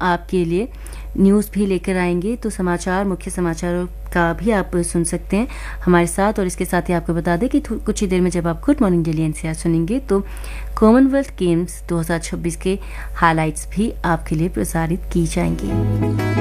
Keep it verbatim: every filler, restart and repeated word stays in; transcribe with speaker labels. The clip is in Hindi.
Speaker 1: आपके लिए न्यूज़ भी लेकर आएंगे, तो समाचार, मुख्य समाचारों का भी आप सुन सकते हैं हमारे साथ। और इसके साथ ही आपको बता दें कि कुछ ही देर में जब आप गुड मॉर्निंग दिल्ली एनसीआर सुनेंगे तो कॉमनवेल्थ गेम्स दो हज़ार छब्बीस के हाइलाइट्स भी आपके लिए प्रसारित की जाएंगी।